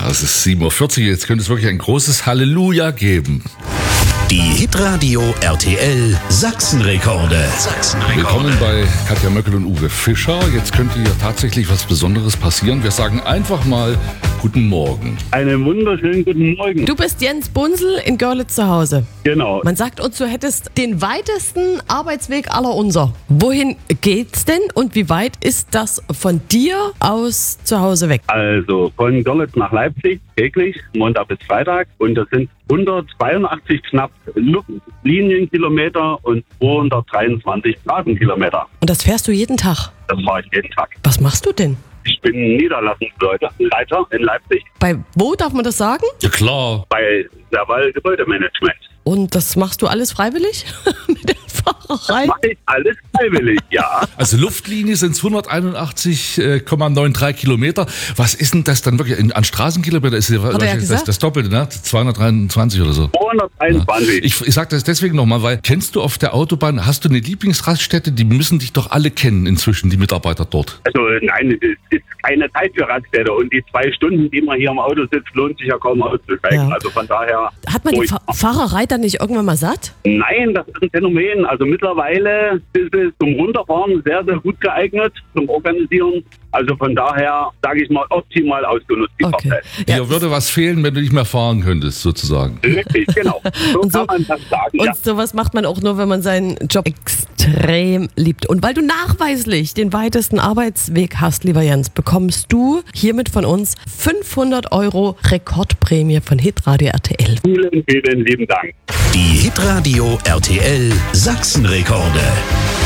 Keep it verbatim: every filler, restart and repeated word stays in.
es ist sieben Uhr vierzig, jetzt könnte es wirklich ein großes Halleluja geben. Die Hitradio R T L Sachsenrekorde. Sachsenrekorde. Willkommen bei Katja Möckel und Uwe Fischer. Jetzt könnte ja tatsächlich was Besonderes passieren. Wir sagen einfach mal Guten Morgen. Einen wunderschönen guten Morgen. Du bist Jens Bunzel in Görlitz zu Hause. Genau. Man sagt uns, du hättest den weitesten Arbeitsweg aller unser. Wohin geht's denn und wie weit ist das von dir aus zu Hause weg? Also von Görlitz nach Leipzig täglich, Montag bis Freitag. Und das sind hundertzweiundachtzig knapp Linienkilometer und zweihundertdreiundzwanzig Straßenkilometer. Und das fährst du jeden Tag? Das mache ich jeden Tag. Was machst du denn? Ich bin Niederlassungsleiter Leiter in Leipzig Bei wo darf man das sagen? Ja klar. bei Serval Gebäudemanagement. Und das machst du alles freiwillig? Mit der Fahrerei? Mache ich alles freiwillig, ja. Also Luftlinie sind zweihunderteinundachtzig Komma dreiundneunzig Kilometer. Was ist denn das dann wirklich in, an Straßenkilometer? Ist ja, Hat er ja das, gesagt. das Doppelte, ne? zweihundertdreiundzwanzig oder so. zweihunderteinundzwanzig. Ich, ich sage das deswegen nochmal, weil kennst du auf der Autobahn, hast du eine Lieblingsraststätte? Die müssen dich doch alle kennen inzwischen, die Mitarbeiter dort. Also nein, es ist, ist keine Zeit für Raststätte. Und die zwei Stunden, die man hier im Auto sitzt, lohnt sich ja kaum auszusteigen. Ja. Also von daher... Hat man die ruhig. Fa- Fahrerei dann nicht irgendwann mal satt? Nein, das ist ein Phänomen. Also mittlerweile ist es zum Runterfahren sehr, sehr gut geeignet, zum Organisieren. Also von daher, sage ich mal, optimal ausgenutzt die Okay. Fahrzeit. Ja. Dir würde was fehlen, wenn du nicht mehr fahren könntest, sozusagen. Richtig, genau. So Und so- kann man das sagen, Und ja. sowas macht man auch nur, wenn man seinen Job extrem liebt. Und weil du nachweislich den weitesten Arbeitsweg hast, lieber Jens, bekommst du hiermit von uns fünfhundert Euro Rekordprämie von Hitradio R T L. Vielen, vielen lieben Dank. Die Hitradio R T L Sachsenrekorde.